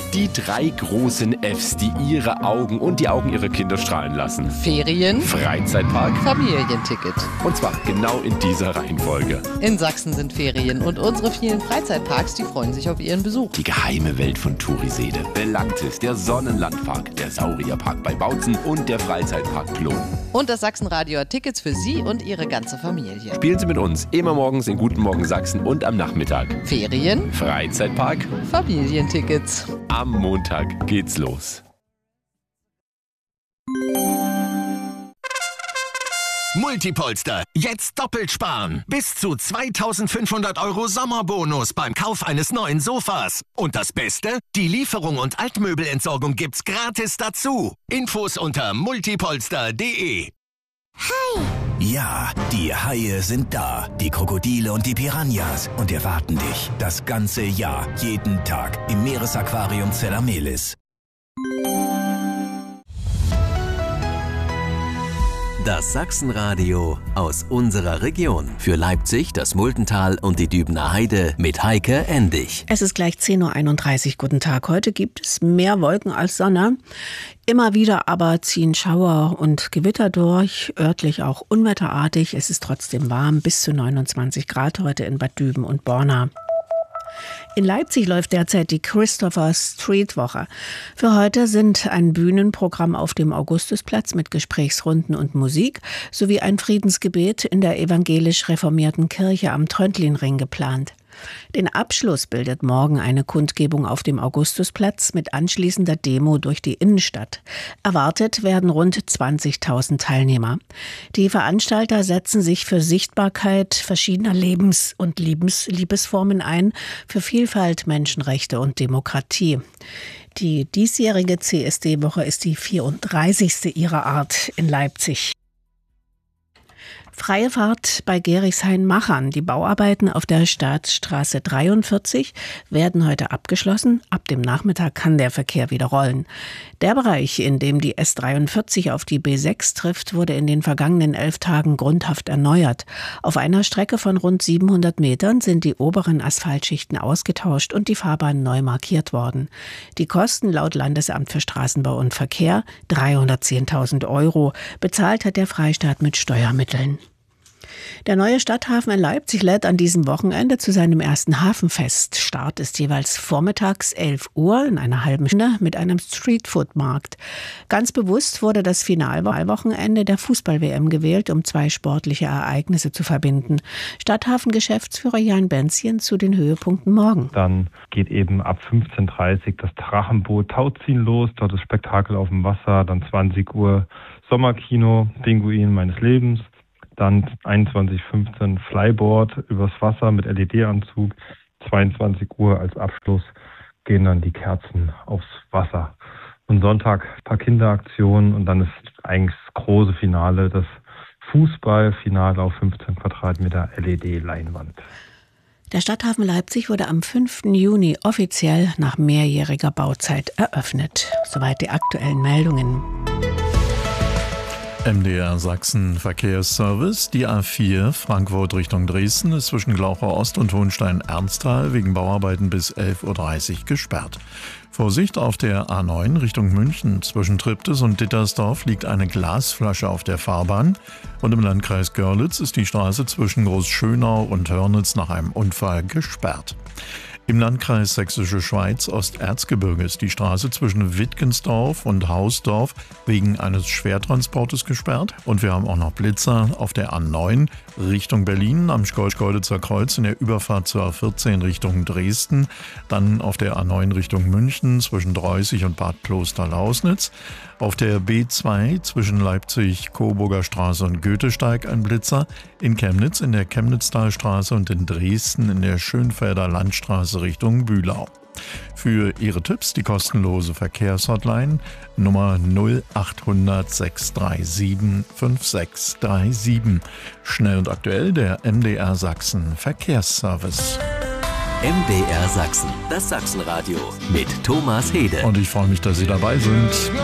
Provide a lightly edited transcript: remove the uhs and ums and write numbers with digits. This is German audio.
Die 3 großen Fs, die ihre Augen und die Augen ihrer Kinder strahlen lassen. Ferien, Freizeitpark, Familienticket. und zwar genau in dieser Reihenfolge. In Sachsen sind Ferien und unsere vielen Freizeitparks, die freuen sich auf ihren Besuch. Die geheime Welt von Turisede, Belantis, der Sonnenlandpark, der Saurierpark bei Bautzen und der Freizeitpark Plon. Und das Sachsenradio hat Tickets für Sie und Ihre ganze Familie. Spielen Sie mit uns immer morgens in Guten Morgen Sachsen und am Nachmittag. Ferien, Freizeitpark, Familientickets. am Montag geht's los. Multipolster, jetzt doppelt sparen. Bis zu 2.500 € Sommerbonus beim Kauf eines neuen Sofas. Und das Beste? Die Lieferung und Altmöbelentsorgung gibt's gratis dazu. Infos unter multipolster.de. Ja, die Haie sind da. Die Krokodile und die Piranhas. Und erwarten dich das ganze Jahr, jeden Tag im Meeresaquarium Zellamelis. Das Sachsenradio aus unserer Region. Für Leipzig, das Multental und die Dübener Heide mit Heike Endig. Es ist gleich 10.31 Uhr. Guten Tag. Heute gibt es mehr Wolken als Sonne. Immer wieder aber ziehen Schauer und Gewitter durch, örtlich auch unwetterartig. Es ist trotzdem warm, bis zu 29 Grad heute in Bad Düben und Borna. In Leipzig läuft derzeit die Christopher Street Woche. Für heute sind ein Bühnenprogramm auf dem Augustusplatz mit Gesprächsrunden und Musik sowie ein Friedensgebet in der evangelisch reformierten Kirche am Tröndlinring geplant. Den Abschluss bildet morgen eine Kundgebung auf dem Augustusplatz mit anschließender Demo durch die Innenstadt. Erwartet werden rund 20.000 Teilnehmer. Die Veranstalter setzen sich für Sichtbarkeit verschiedener Lebens- und Liebesformen ein, für Vielfalt, Menschenrechte und Demokratie. Die diesjährige CSD-Woche ist die 34. ihrer Art in Leipzig. Freie Fahrt bei Gerichshain-Machern. Die Bauarbeiten auf der Staatsstraße 43 werden heute abgeschlossen. Ab dem Nachmittag kann der Verkehr wieder rollen. Der Bereich, in dem die S43 auf die B6 trifft, wurde in den vergangenen 11 Tagen grundhaft erneuert. Auf einer Strecke von rund 700 Metern sind die oberen Asphaltschichten ausgetauscht und die Fahrbahn neu markiert worden. Die Kosten laut Landesamt für Straßenbau und Verkehr 310.000 €. Bezahlt hat der Freistaat mit Steuermitteln. Der neue Stadthafen in Leipzig lädt an diesem Wochenende zu seinem ersten Hafenfest. Start ist jeweils vormittags 11 Uhr in einer halben Stunde mit einem Streetfood-Markt. Ganz bewusst wurde das Finalwochenende der Fußball-WM gewählt, um 2 sportliche Ereignisse zu verbinden. Stadthafen-Geschäftsführer Jan Benzchen zu den Höhepunkten morgen. Dann geht eben ab 15:30 Uhr das Drachenboot Tauziehen los. Dort ist Spektakel auf dem Wasser. Dann 20 Uhr Sommerkino, Pinguin meines Lebens. Dann 21:15 Flyboard übers Wasser mit LED-Anzug. 22 Uhr als Abschluss gehen dann die Kerzen aufs Wasser. Und Sonntag ein paar Kinderaktionen und dann ist eigentlich das große Finale, das Fußballfinale auf 15 Quadratmeter LED-Leinwand. Der Stadthafen Leipzig wurde am 5. Juni offiziell nach mehrjähriger Bauzeit eröffnet. Soweit die aktuellen Meldungen. MDR Sachsen Verkehrsservice. Die A4 Frankfurt Richtung Dresden ist zwischen Glauchau Ost und Hohenstein-Ernsthal wegen Bauarbeiten bis 11:30 Uhr gesperrt. Vorsicht auf der A9 Richtung München. Zwischen Triptis und Dittersdorf liegt eine Glasflasche auf der Fahrbahn. Und im Landkreis Görlitz ist die Straße zwischen Großschönau und Hörnitz nach einem Unfall gesperrt. Im Landkreis Sächsische Schweiz Osterzgebirge ist die Straße zwischen Wittgensdorf und Hausdorf wegen eines Schwertransportes gesperrt. Und wir haben auch noch Blitzer auf der A9 Richtung Berlin am Schkeuditzer Kreuz in der Überfahrt zur A14 Richtung Dresden. Dann auf der A9 Richtung München zwischen Dreußig und Bad Kloster-Lausnitz. Auf der B2 zwischen Leipzig, Coburger Straße und Goethesteig ein Blitzer. In Chemnitz in der Chemnitztalstraße und in Dresden in der Schönfelder Landstraße Richtung Bühlau. Für Ihre Tipps die kostenlose Verkehrshotline Nummer 0800 637 5637. Schnell und aktuell der MDR Sachsen Verkehrsservice. MDR Sachsen, das Sachsenradio mit Thomas Hede. Und ich freue mich, dass Sie dabei sind.